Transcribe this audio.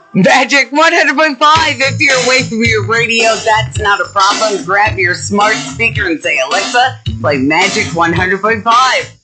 Magic 100.5. If you're away from your radio, that's not a problem. Grab your smart speaker and say, Alexa, play Magic 100.5.